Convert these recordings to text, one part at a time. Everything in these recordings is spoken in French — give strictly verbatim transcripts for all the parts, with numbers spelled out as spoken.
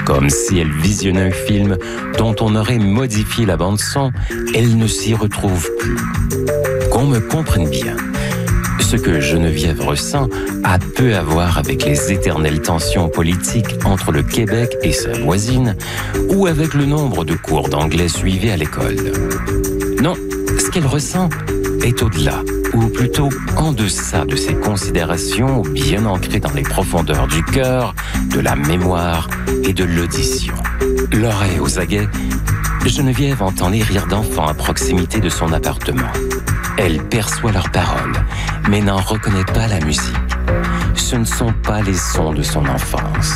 Comme si elle visionnait un film dont on aurait modifié la bande-son, elle ne s'y retrouve plus. Qu'on me comprenne bien. Ce que Geneviève ressent a peu à voir avec les éternelles tensions politiques entre le Québec et sa voisine ou avec le nombre de cours d'anglais suivis à l'école. Non, ce qu'elle ressent est au-delà, ou plutôt en deçà de ces considérations bien ancrées dans les profondeurs du cœur, de la mémoire et de l'audition. L'oreille aux aguets, Geneviève entend les rires d'enfants à proximité de son appartement. Elle perçoit leurs paroles, mais n'en reconnaît pas la musique. Ce ne sont pas les sons de son enfance.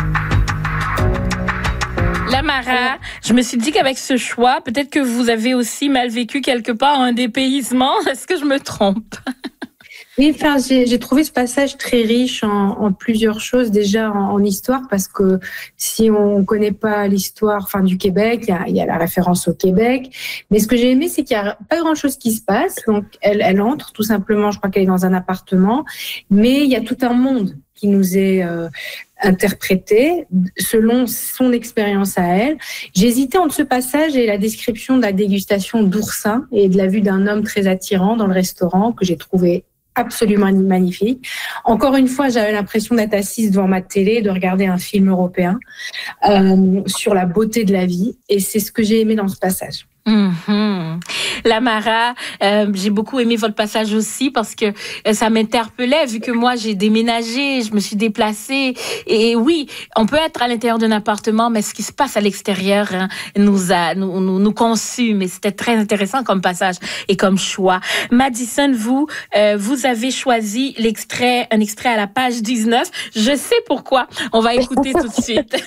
Lamara, je me suis dit qu'avec ce choix, peut-être que vous avez aussi mal vécu quelque part un dépaysement. Est-ce que je me trompe? Oui, enfin, j'ai, j'ai trouvé ce passage très riche en, en plusieurs choses, déjà en, en histoire, parce que si on ne connaît pas l'histoire, enfin, du Québec, il y a, il y a la référence au Québec. Mais ce que j'ai aimé, c'est qu'il n'y a pas grand-chose qui se passe. Donc, elle, elle entre, tout simplement, je crois qu'elle est dans un appartement, mais il y a tout un monde qui nous est euh, interprété selon son expérience à elle. J'hésitais entre ce passage et la description de la dégustation d'oursin et de la vue d'un homme très attirant dans le restaurant que j'ai trouvé absolument magnifique. Encore une fois, j'avais l'impression d'être assise devant ma télé, de regarder un film européen euh, sur la beauté de la vie. Et c'est ce que j'ai aimé dans ce passage. Mm-hmm. Lamara, euh, j'ai beaucoup aimé votre passage aussi parce que euh, ça m'interpellait vu que moi j'ai déménagé, je me suis déplacée et, et oui, on peut être à l'intérieur d'un appartement, mais ce qui se passe à l'extérieur hein, nous a nous, nous nous consume et c'était très intéressant comme passage et comme choix. Madison, vous euh, vous avez choisi l'extrait, un extrait à la page dix-neuf. Je sais pourquoi. On va écouter tout de suite.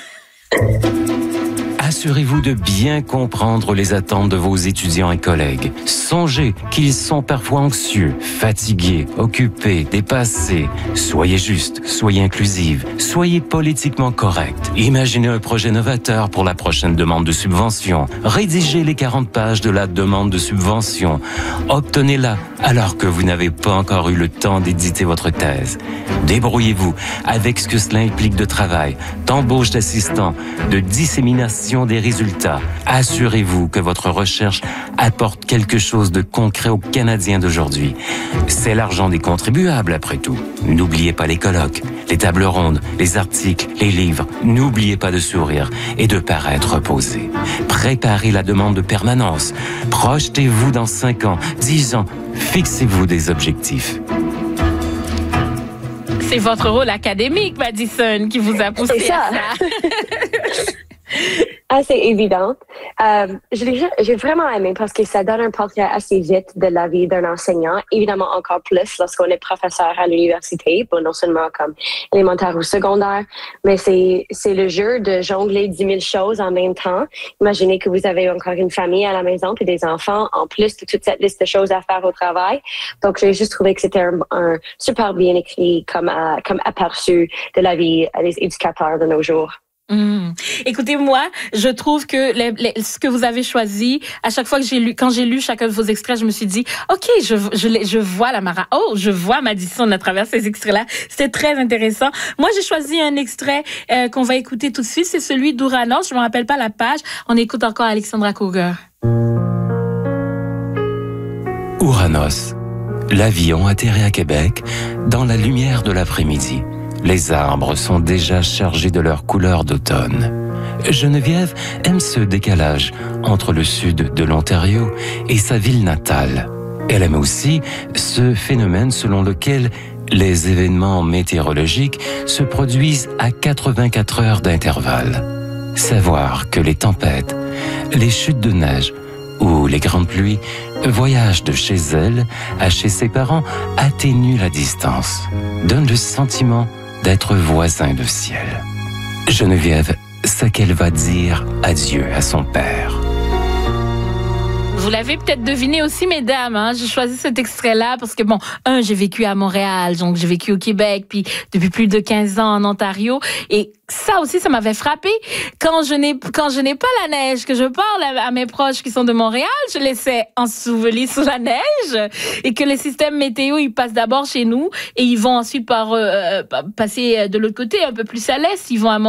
Assurez-vous de bien comprendre les attentes de vos étudiants et collègues. Songez qu'ils sont parfois anxieux, fatigués, occupés, dépassés. Soyez juste, soyez inclusive, soyez politiquement correct. Imaginez un projet novateur pour la prochaine demande de subvention. Rédigez les quarante pages de la demande de subvention. Obtenez-la alors que vous n'avez pas encore eu le temps d'éditer votre thèse. Débrouillez-vous avec ce que cela implique de travail, d'embauche d'assistants, de dissémination des résultats. Assurez-vous que votre recherche apporte quelque chose de concret aux Canadiens d'aujourd'hui. C'est l'argent des contribuables, après tout. N'oubliez pas les colloques, les tables rondes, les articles, les livres. N'oubliez pas de sourire et de paraître reposé. Préparez la demande de permanence. Projetez-vous dans cinq ans, dix ans. Fixez-vous des objectifs. C'est votre rôle académique, Madison, qui vous a poussé C'est ça. à ça. Assez évidente. Euh, je l'ai, j'ai vraiment aimé parce que ça donne un portrait assez vite de la vie d'un enseignant. Évidemment, encore plus lorsqu'on est professeur à l'université, bon, non seulement comme élémentaire ou secondaire, mais c'est, c'est le jeu de jongler dix mille choses en même temps. Imaginez que vous avez encore une famille à la maison puis des enfants, en plus de toute cette liste de choses à faire au travail. Donc, j'ai juste trouvé que c'était un, un super bien écrit comme, euh, comme aperçu de la vie des éducateurs de nos jours. Mmh. Écoutez, moi, je trouve que les, les, ce que vous avez choisi, à chaque fois que j'ai lu, quand j'ai lu chacun de vos extraits, je me suis dit, ok, je, je, je vois Lamara. Oh, je vois Madison à travers ces extraits-là. C'était très intéressant. Moi, j'ai choisi un extrait euh, qu'on va écouter tout de suite. C'est celui d'Ouranos. Je me rappelle pas la page. On écoute encore Alexandra Cougar. Ouranos. L'avion atterrit à Québec dans la lumière de l'après-midi. Les arbres sont déjà chargés de leur couleur d'automne. Geneviève aime ce décalage entre le sud de l'Ontario et sa ville natale. Elle aime aussi ce phénomène selon lequel les événements météorologiques se produisent à quatre-vingt-quatre heures d'intervalle. Savoir que les tempêtes, les chutes de neige ou les grandes pluies voyagent de chez elle à chez ses parents atténue la distance, donne le sentiment d'être voisin de ciel. Geneviève sait qu'elle va dire adieu à son père. Vous l'avez peut-être deviné aussi, mesdames. Hein? J'ai choisi cet extrait-là parce que, bon, un, j'ai vécu à Montréal, donc j'ai vécu au Québec, puis depuis plus de quinze ans en Ontario. Et ça aussi, ça m'avait frappé. Quand je n'ai, quand je n'ai pas la neige, que je parle à, à mes proches qui sont de Montréal, je les sais ensouvelis sous la neige et que les systèmes météo, ils passent d'abord chez nous et ils vont ensuite par, euh, passer de l'autre côté, un peu plus à l'est. Ils vont à